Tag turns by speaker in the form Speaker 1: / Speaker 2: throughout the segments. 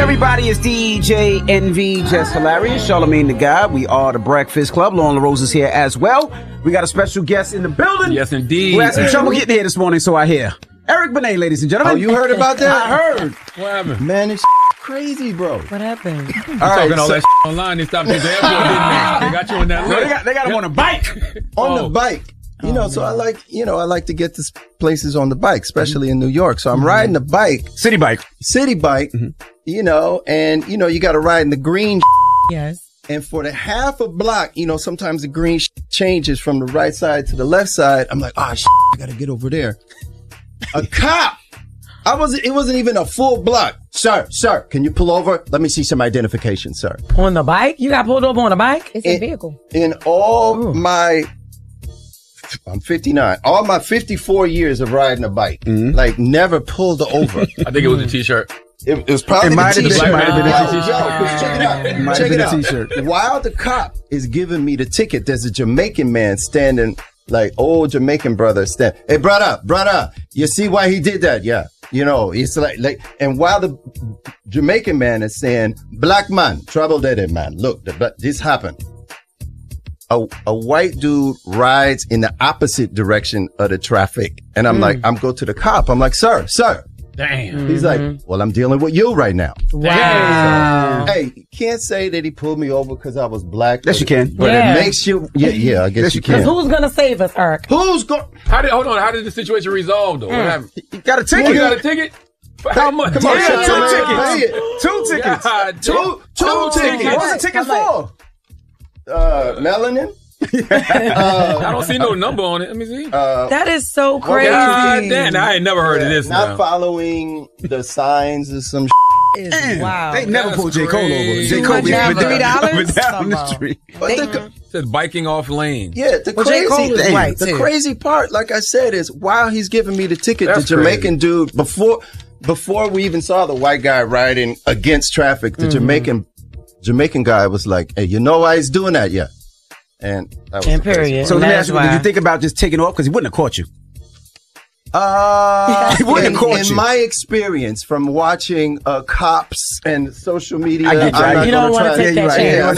Speaker 1: everybody, it's DJ NV, Just Hilarious, Charlamagne the God. We are the Breakfast Club. Lauren LaRose is here as well. We got a special guest in the building.
Speaker 2: Yes, indeed.
Speaker 1: Who had some trouble getting here this morning, so I hear. Eric Benet, ladies and gentlemen.
Speaker 3: Oh, you heard about that?
Speaker 1: I heard.
Speaker 2: What happened?
Speaker 3: Man, it's crazy, bro.
Speaker 4: What happened?
Speaker 2: All right, talking all that online. They stopped you at the airport, didn't they? They got you on that list.
Speaker 1: They got him on a bike.
Speaker 3: On the bike. You know, so I like to get to places on the bike, especially in New York. So I'm riding the bike.
Speaker 1: City bike.
Speaker 3: You know, and, you know, you got to ride in the green.
Speaker 4: Yes.
Speaker 3: And for the half a block, you know, sometimes the green changes from the right side to the left side. I'm like, I got to get over there. A cop. It wasn't even a full block. Sir, can you pull over? Let me see some identification, sir.
Speaker 4: On the bike? You got pulled over on a bike? It's a vehicle.
Speaker 3: In all I'm 59. All my 54 years of riding a bike, like never pulled over.
Speaker 2: I think it was a t-shirt.
Speaker 3: It was probably
Speaker 1: It might have been a
Speaker 3: t-shirt. Check it out.
Speaker 1: T-shirt.
Speaker 3: While the cop is giving me the ticket, there's a Jamaican man standing, like old Jamaican brother standing. Hey, brother, you see why he did that? Yeah. You know, it's like, and while the Jamaican man is saying, black man, trouble-deaded man, look, this happened. A white dude rides in the opposite direction of the traffic. And I'm like, I'm go to the cop. I'm like, sir.
Speaker 2: Damn.
Speaker 3: He's like, well, I'm dealing with you right now.
Speaker 4: Wow.
Speaker 3: So, hey, you can't say that he pulled me over because I was black.
Speaker 1: Yes, you can.
Speaker 3: But it makes you, I guess you can.
Speaker 4: Who's going to save us, Eric?
Speaker 3: Who's going?
Speaker 2: Hold on. How did the situation resolve, though? What happened?
Speaker 1: You got a ticket.
Speaker 2: You got a ticket? For how much?
Speaker 3: Come on,
Speaker 1: Two tickets.
Speaker 3: Two tickets.
Speaker 1: What's the ticket for?
Speaker 3: Melanin?
Speaker 2: I don't see no number on it. Let me see.
Speaker 4: That is so crazy.
Speaker 2: God damn, I ain't never heard of this.
Speaker 3: Not following the signs or some
Speaker 4: Wow.
Speaker 1: They never pulled J. Cole over. J. Cole be
Speaker 4: down
Speaker 1: up and
Speaker 4: $3?
Speaker 1: down the street.
Speaker 2: It says biking off lane.
Speaker 3: Yeah,
Speaker 4: J. Cole is right,
Speaker 3: the
Speaker 4: too.
Speaker 3: crazy part, like I said, is while he's giving me the ticket,
Speaker 2: That's
Speaker 3: the Jamaican dude, before we even saw the white guy riding against traffic, the Jamaican guy was like, hey, you know why he's doing that? Yeah. And that was
Speaker 4: period.
Speaker 1: So let me ask you, did you think about just taking off? Because he wouldn't have caught you. He wouldn't have caught you.
Speaker 3: In my experience from watching cops and social media,
Speaker 1: I get
Speaker 4: you don't want to take that chance.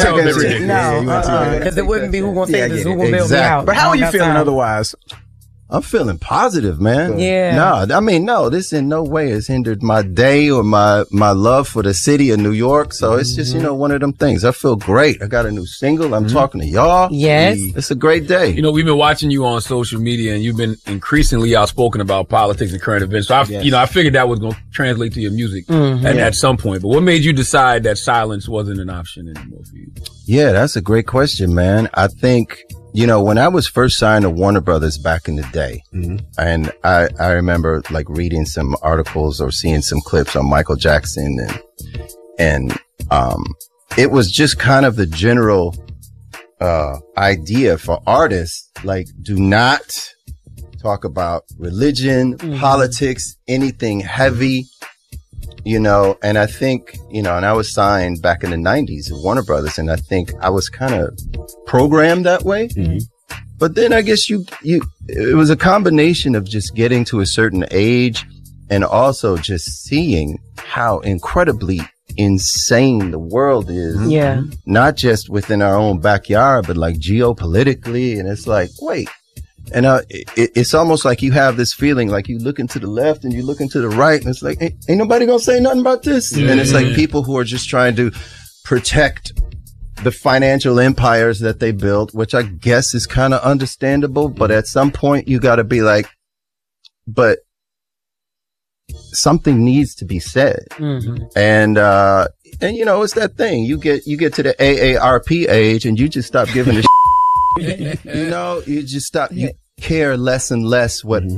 Speaker 2: No,
Speaker 4: because it wouldn't be who going to say this, who going to bail me out.
Speaker 1: But how are you feeling otherwise?
Speaker 3: I'm feeling positive, man.
Speaker 4: Yeah.
Speaker 3: No, this in no way has hindered my day or my love for the city of New York. So it's just, one of them things. I feel great. I got a new single. I'm talking to y'all.
Speaker 4: Yes.
Speaker 3: It's a great day.
Speaker 2: You know, we've been watching you on social media and you've been increasingly outspoken about politics and current events. So I figured that was going to translate to your music at some point. But what made you decide that silence wasn't an option anymore for you?
Speaker 3: Yeah, that's a great question, man. I think, when I was first signed to Warner Brothers back in the day, and I remember like reading some articles or seeing some clips on Michael Jackson and it was just kind of the general, idea for artists, like do not talk about religion, politics, anything heavy, and I think, and I was signed back in the 90s at Warner Brothers, and I think I was kind of programmed that way. But then I guess it was a combination of just getting to a certain age and also just seeing how incredibly insane the world is.
Speaker 4: Yeah.
Speaker 3: Not just within our own backyard, but like geopolitically. And it's like, wait. And it's almost like you have this feeling like you looking to the left and you looking to the right, and it's like, ain't nobody gonna say nothing about this. And it's like people who are just trying to protect the financial empires that they built, which I guess is kind of understandable. But at some point you got to be like, but something needs to be said. And it's that thing. You get to the AARP age and you just stop giving a you just stop. You care less and less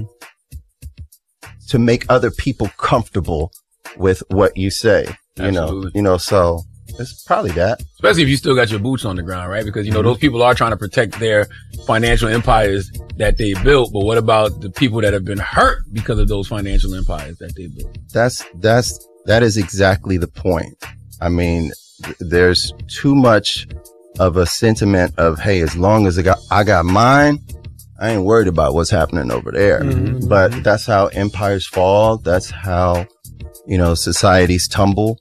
Speaker 3: to make other people comfortable with what you say.
Speaker 2: Absolutely.
Speaker 3: So it's probably that.
Speaker 2: Especially if you still got your boots on the ground, right? Because, those people are trying to protect their financial empires that they built. But what about the people that have been hurt because of those financial empires that they built?
Speaker 3: That is exactly the point. I mean, there's too much of a sentiment of, hey, as long as I got mine, I ain't worried about what's happening over there. But that's how empires fall. That's how, societies tumble.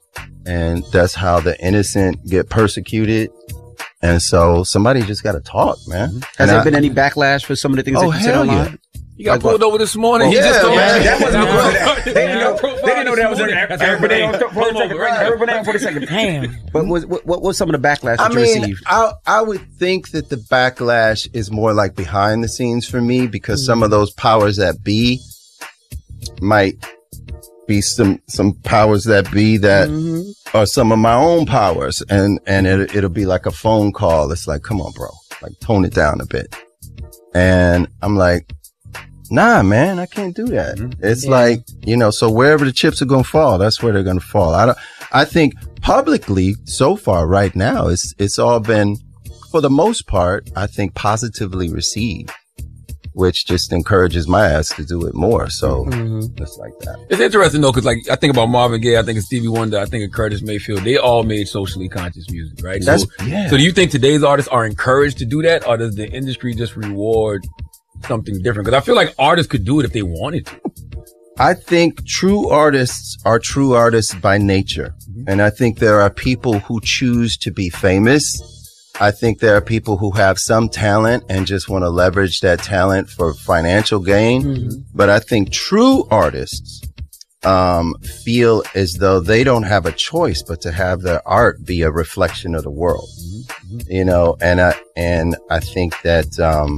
Speaker 3: and that's how the innocent get persecuted. And so somebody just got to talk, man.
Speaker 1: Has there been any backlash for some of the things that you said online?
Speaker 3: Yeah.
Speaker 2: You got pulled over this morning.
Speaker 3: Well,
Speaker 2: He just told me
Speaker 1: that wasn't good. They didn't know that was everybody for a second.
Speaker 4: Damn.
Speaker 1: But what was some of the backlash that you received?
Speaker 3: I would think that the backlash is more like behind the scenes for me, because some of those powers that be might be some powers that be that are some of my own powers, and it'll be like a phone call. It's like, come on, bro, like tone it down a bit. And I'm like, nah, man, I can't do that. It's like, so wherever the chips are going to fall, that's where they're going to fall. I think publicly so far right now, it's all been, for the most part, I think positively received, which just encourages my ass to do it more. So it's like that.
Speaker 2: It's interesting though, because like I think about Marvin Gaye, I think of Stevie Wonder, I think of Curtis Mayfield. They all made socially conscious music, right? So do you think today's artists are encouraged to do that, or does the industry just reward something different? Because I feel like artists could do it if they wanted to.
Speaker 3: I think true artists are true artists by nature. And I think there are people who choose to be famous. I think there are people who have some talent and just want to leverage that talent for financial gain. But I think true artists feel as though they don't have a choice but to have their art be a reflection of the world. And I think that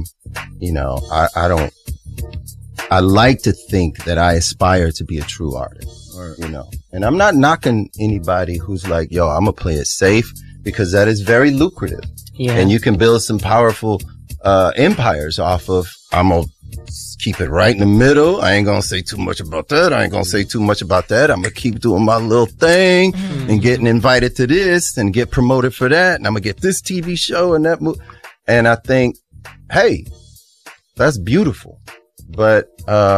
Speaker 3: I like to think that I aspire to be a true artist, and I'm not knocking anybody who's like, yo, I'm gonna play it safe, because that is very lucrative. And you can build some powerful empires off of, I'm gonna keep it right in the middle. I ain't gonna say too much about that. I ain't gonna say too much about that. I'm gonna keep doing my little thing and getting invited to this and get promoted for that. And I'm gonna get this TV show and that movie. And I think, hey, that's beautiful. But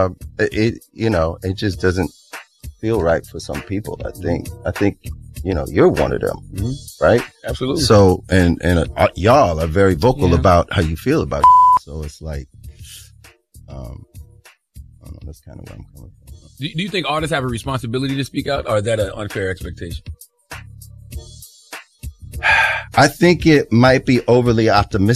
Speaker 3: it just doesn't feel right for some people. I think you're one of them, right?
Speaker 2: Absolutely.
Speaker 3: So, and y'all are very vocal about how you feel about it. So it's like, I don't know, that's kind of where I'm coming from.
Speaker 2: Do you think artists have a responsibility to speak out, or is that an unfair expectation?
Speaker 3: I think it might be overly optimistic.